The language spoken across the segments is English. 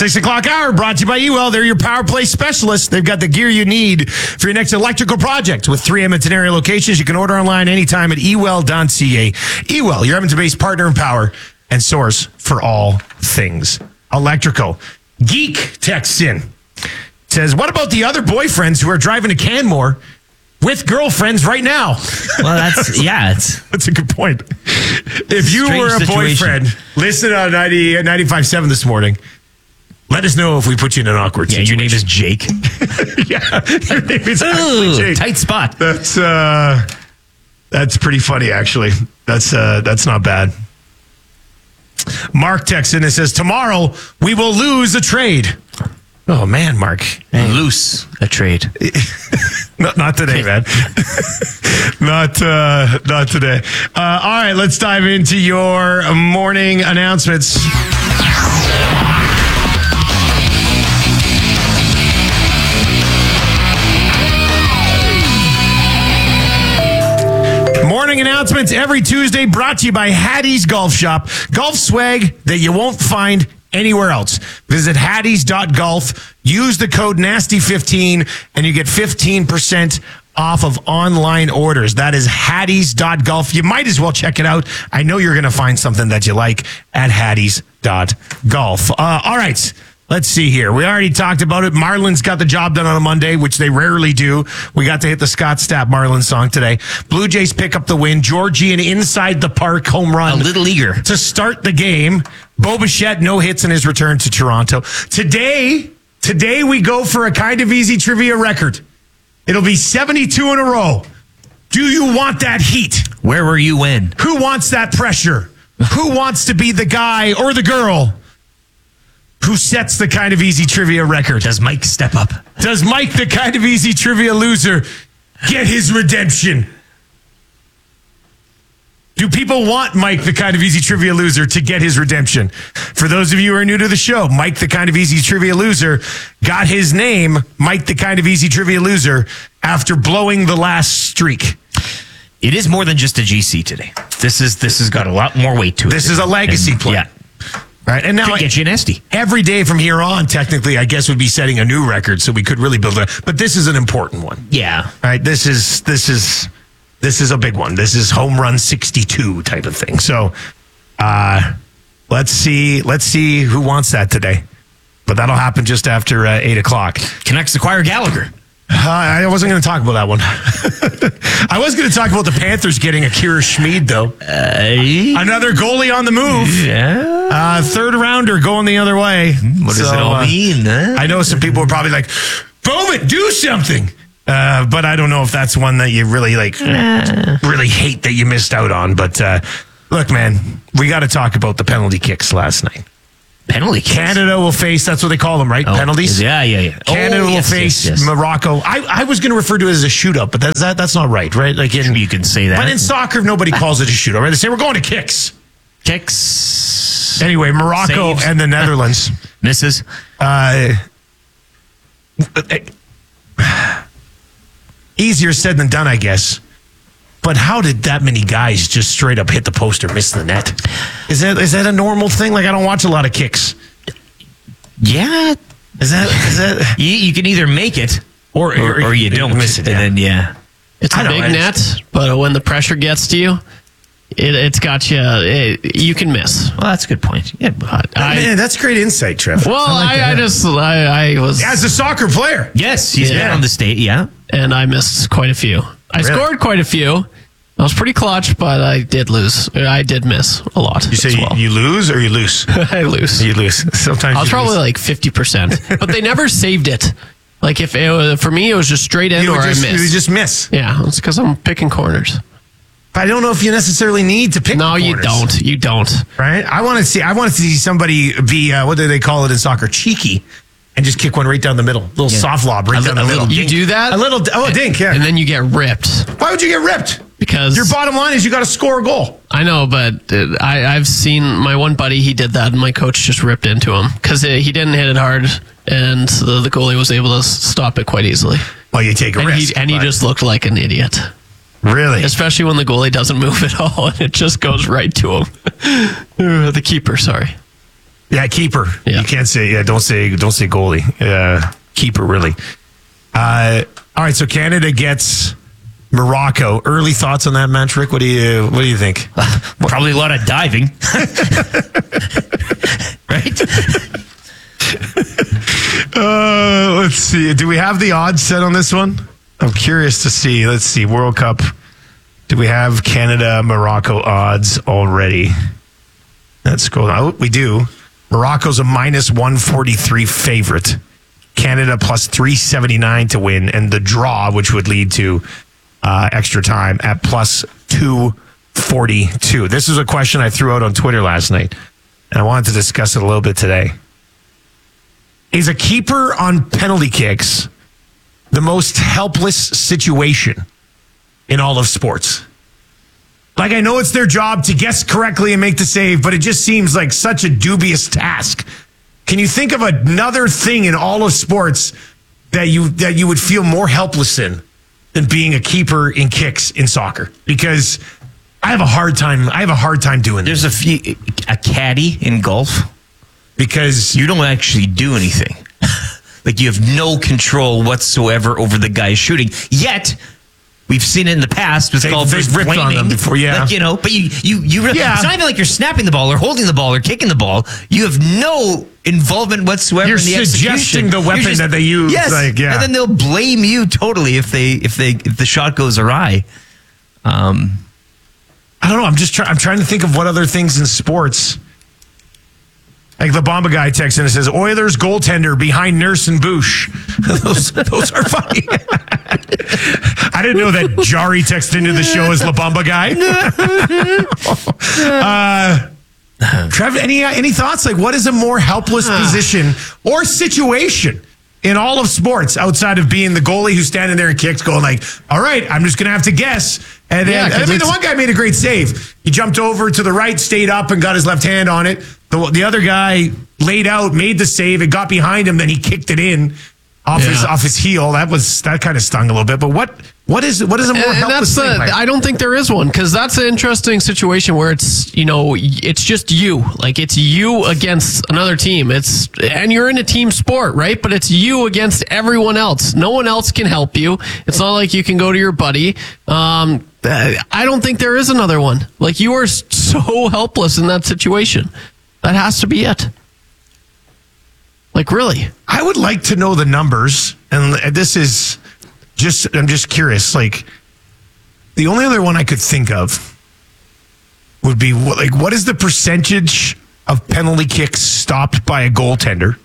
6 o'clock hour brought to you by Ewell. They're your power play specialists. They've got the gear you need for your next electrical project. With 3 Edmonton area locations, you can order online anytime at ewell.ca. Ewell, your Edmonton-based partner in power and source for all things electrical. Geek texts in. Says, what about the other boyfriends who are driving to Canmore with girlfriends right now? Well, that's a good point. If you were a boyfriend, listen on 95.7 this morning. Let us know if we put you in an awkward situation. Your name is Jake. Yeah, your name is actually Jake. Tight spot. That's pretty funny, actually. That's not bad. Mark texts in and says, tomorrow we will lose a trade. Oh, man, Mark. Loose a trade. Not today, man. Not today. All right, let's dive into your morning announcements. Morning announcements every Tuesday brought to you by Hattie's Golf Shop. Golf swag that you won't find anywhere else. Visit hatties.golf. Use the code NASTY15 and you get 15% off of online orders. That is hatties.golf. You might as well check it out. I know you're going to find something that you like at hatties.golf. All right. Let's see here. We already talked about it. Marlins got the job done on a Monday, which they rarely do. We got to hit the Scott Stapp Marlins song today. Blue Jays pick up the win. Georgian inside the park home run. A little eager to start the game. Bo Bichette, no hits in his return to Toronto. Today we go for a kind of easy trivia record. It'll be 72 in a row. Do you want that heat? Where were you when? Who wants that pressure? Who wants to be the guy or the girl who sets the kind of easy trivia record? Does Mike step up? Does Mike, the kind of easy trivia loser, get his redemption? Do people want Mike, the kind of easy trivia loser, to get his redemption? For those of you who are new to the show, Mike, the kind of easy trivia loser, got his name, Mike, the kind of easy trivia loser, after blowing the last streak. It is more than just a GC today. This has got a lot more weight to it. This is a legacy play. Yeah. Right. And now could get you nasty. Every day from here on, technically, I guess would be setting a new record, so we could really build it. But this is an important one. Yeah. Right. This is a big one. This is home run 62 type of thing. So let's see who wants that today. But that'll happen just after 8 o'clock. Connects acquire Gallagher. I wasn't going to talk about that one. I was going to talk about the Panthers getting Akira Schmid, though. Another goalie on the move. Yeah. Third rounder going the other way. What does it all mean? I know some people are probably like, Bowman, do something. But I don't know if that's one that you really really hate that you missed out on. But look, man, we got to talk about the penalty kicks last night. Penalty kicks? Canada will face, that's what they call them, right? Oh, penalties? Yeah. Canada will face Morocco. I was going to refer to it as a shootout, but that's not right? Like you can say that. But in soccer, nobody calls it a shootout, right? They say, we're going to kicks. Kicks. Anyway, Morocco Saves. and the Netherlands. Misses. Easier said than done, I guess. But how did that many guys just straight up hit the post or miss the net? Is that a normal thing? Like, I don't watch a lot of kicks. Yeah. Is that you can either make it or you don't miss it. And then, it's a big net, but when the pressure gets to you, it's got you. You can miss. Well, that's a good point. Yeah, man, that's great insight, Trev. Well, I was as a soccer player. Yes, he's been on the state. Yeah, and I missed quite a few. I scored quite a few. I was pretty clutch, but I did lose. I did miss a lot. You say you lose or you lose? I lose. You lose. Sometimes I was probably like 50%, but they never saved it. Like if it was, for me, it was just straight in or I missed. You just miss. Yeah, it's because I'm picking corners. But I don't know if you necessarily need to pick. No, you don't. You don't. Right? I want to see somebody be what do they call it in soccer? Cheeky. And just kick one right down the middle. Little soft lob right down the middle. You do that? A little, dink, yeah. And then you get ripped. Why would you get ripped? Because your bottom line is you got to score a goal. I know, but I've seen my one buddy, he did that, and my coach just ripped into him because he didn't hit it hard, and the goalie was able to stop it quite easily. Well, you take a risk. He just looked like an idiot. Really? Especially when the goalie doesn't move at all, and it just goes right to him. The keeper, sorry. Yeah, keeper. Yeah. You can't say. Yeah, don't say goalie. Keeper, really. All right, so Canada gets Morocco. Early thoughts on that match, Rick? What do you think? Probably a lot of diving. Right? Let's see. Do we have the odds set on this one? I'm curious to see. Let's see. World Cup. Do we have Canada, Morocco odds already? Let's go. Oh, we do. Morocco's a minus 143 favorite. Canada plus 379 to win. And the draw, which would lead to extra time, at plus 242. This is a question I threw out on Twitter last night, and I wanted to discuss it a little bit today. Is a keeper on penalty kicks the most helpless situation in all of sports? Like, I know it's their job to guess correctly and make the save, but it just seems like such a dubious task. Can you think of another thing in all of sports that you would feel more helpless in than being a keeper in kicks in soccer? Because I have a hard time doing this. There's a caddy in golf. Because You don't actually do anything. Like, you have no control whatsoever over the guy shooting. Yet, we've seen it in the past with golfers they've ripped on blaming, them before, yeah. Like, but you really, Yeah. it's not even like you're snapping the ball or holding the ball or kicking the ball. You have no involvement whatsoever You're in the execution. suggesting the weapon that they use. Yes, like, yeah. and then they'll blame you totally if the shot goes awry. I don't know. I'm trying to think of what other things in sports. Like the Bomba guy texts in and says, Oilers goaltender behind Nurse and Boosh. those are funny. I didn't know that Jari texted into the show as La Bomba guy. Trev, any thoughts? Like, what is a more helpless position or situation in all of sports outside of being the goalie who's standing there and kicks, going like, all right, I'm just going to have to guess. And then, the one guy made a great save. He jumped over to the right, stayed up, and got his left hand on it. The other guy laid out, made the save, it got behind him, then he kicked it in off his heel. That kind of stung a little bit. But what is a more helpless thing? I don't think there is one, because that's an interesting situation where it's just you. Like, it's you against another team. And you're in a team sport, right? But it's you against everyone else. No one else can help you. It's not like you can go to your buddy. I don't think there is another one. Like, you are so helpless in that situation. That has to be it. Like, really? I would like to know the numbers, and this is I'm just curious. Like, the only other one I could think of would be what is the percentage of penalty kicks stopped by a goalkeeper,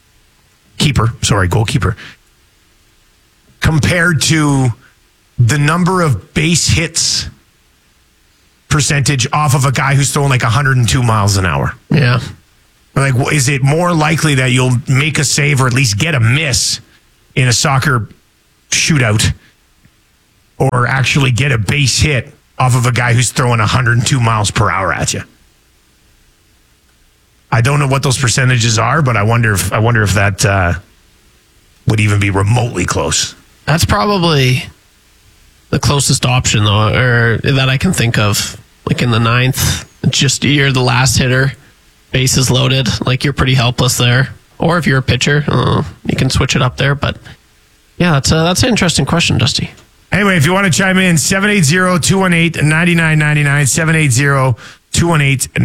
compared to the number of base hits percentage off of a guy who's throwing like 102 miles an hour. Yeah. Like, is it more likely that you'll make a save or at least get a miss in a soccer shootout, or actually get a base hit off of a guy who's throwing 102 miles per hour at you? I don't know what those percentages are, but I wonder if that would even be remotely close. That's probably the closest option, though, or that I can think of. Like, in the ninth, it's just you're the last hitter, bases loaded, like, you're pretty helpless there. Or if you're a pitcher, you can switch it up there. But yeah, that's an interesting question, Dusty. Anyway, if you want to chime in, 780-218-9999, 780-218-9999.